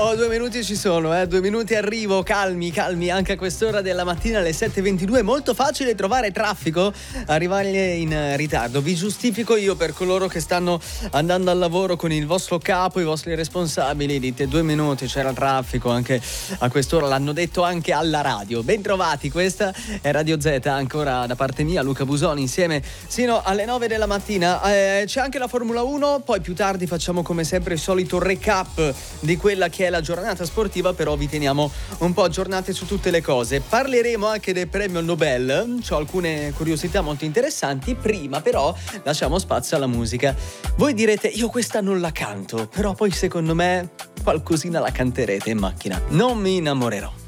Oh, 2 minuti ci sono, 2 minuti arrivo, calmi anche a quest'ora della mattina alle 7:22. Molto facile trovare traffico, arrivare in ritardo. Vi giustifico io per coloro che stanno andando al lavoro con il vostro capo, i vostri responsabili. Dite 2 minuti, c'era traffico anche a quest'ora, l'hanno detto anche alla radio. Bentrovati, questa è Radio Z, ancora da parte mia, Luca Busoni, insieme sino alle 9 della mattina. C'è anche la Formula 1, poi più tardi facciamo come sempre il solito recap di quella che è la giornata sportiva, però vi teniamo un po' aggiornati su tutte le cose. Parleremo anche del premio Nobel, c'ho alcune curiosità molto interessanti. Prima però lasciamo spazio alla musica. Voi direte io questa non la canto, però poi secondo me qualcosina la canterete in macchina. Non mi innamorerò.